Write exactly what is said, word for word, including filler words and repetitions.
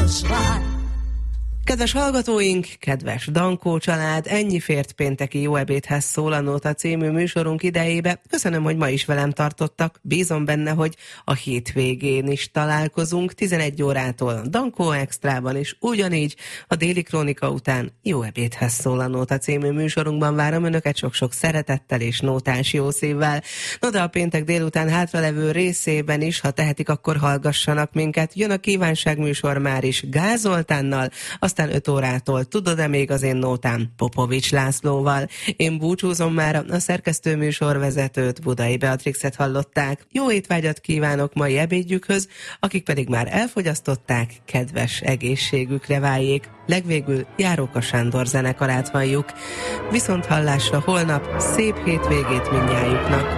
Kedves hallgatóink, kedves Dankó család, ennyi fért pénteki Jó ebédhez szól a Nóta című műsorunk idejébe. Köszönöm, hogy ma is velem tartottak. Bízom benne, hogy a hétvégén is találkozunk tizenegy órától Dankó Extrában, és ugyanígy a Déli Krónika után Jó ebédhez szól a Nóta című műsorunkban. Várom önöket sok-sok szeretettel és nótás jó szívvel. No, de a péntek délután hátralevő részében is, ha tehetik, akkor hallgassanak minket. Jön a kívánságműsor már is Gál Zoltánnal, aztán öt órától Tudod-e még az én nótám Popovics Lászlóval. Én búcsúzom már, a szerkesztő műsorvezetőt, Budai Beatrixet hallották. Jó étvágyat kívánok mai ebédjükhöz, akik pedig már elfogyasztották, kedves egészségükre váljék. Legvégül Járóka Sándor zenekarát halljuk. Viszont hallásra holnap, szép hétvégét mindnyájuknak!